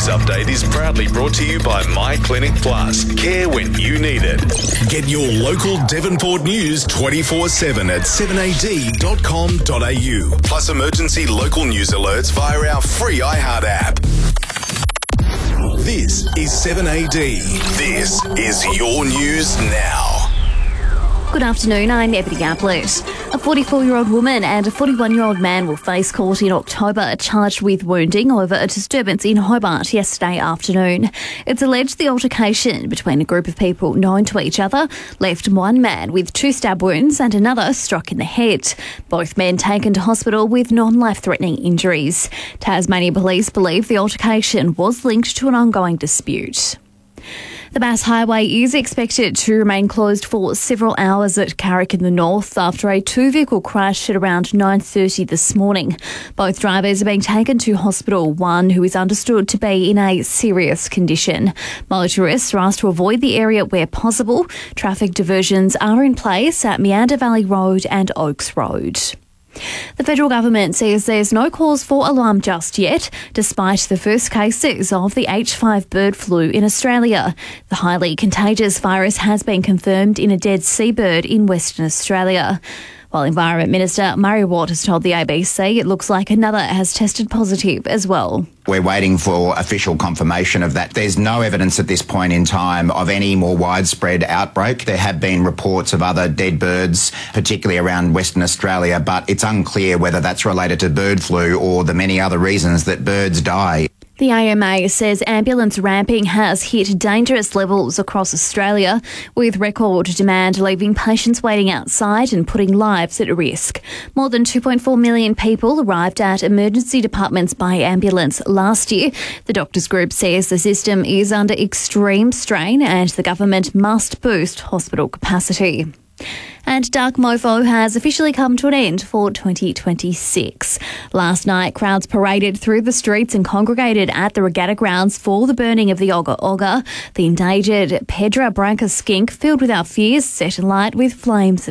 news update is proudly brought to you by My Clinic Plus. Care when you need it. Get your local Devonport news 24/7 at 7ad.com.au. Plus emergency local news alerts via our free iHeart app. This is 7AD. This is your news now. Good afternoon, I'm Ebony Ablett. A 44-year-old woman and a 41-year-old man will face court in October charged with wounding over a disturbance in Hobart yesterday afternoon. It's alleged the altercation between a group of people known to each other left one man with 2 stab wounds and another struck in the head. Both men taken to hospital with non-life-threatening injuries. Tasmania Police believe the altercation was linked to an ongoing dispute. The Bass Highway is expected to remain closed for several hours at Carrick in the north after a 2-vehicle crash at around 9:30 this morning. Both drivers are being taken to hospital, one who is understood to be in a serious condition. Motorists are asked to avoid the area where possible. Traffic diversions are in place at Meander Valley Road and Oaks Road. The federal government says there's no cause for alarm just yet, despite the first cases of the H5 bird flu in Australia. The highly contagious virus has been confirmed in a dead seabird in Western Australia. While Environment Minister Murray Watt has told the ABC it looks like another has tested positive as well. We're waiting for official confirmation of that. There's no evidence at this point in time of any more widespread outbreak. There have been reports of other dead birds, particularly around Western Australia, but it's unclear whether that's related to bird flu or the many other reasons that birds die. The AMA says ambulance ramping has hit dangerous levels across Australia, with record demand leaving patients waiting outside and putting lives at risk. More than 2.4 million people arrived at emergency departments by ambulance last year. The doctors group says the system is under extreme strain and the government must boost hospital capacity. And Dark Mofo has officially come to an end for 2026. Last night, crowds paraded through the streets and congregated at the regatta grounds for the burning of the Ogga Ogga, the endangered Pedra Branca skink filled with our fears, set alight with flames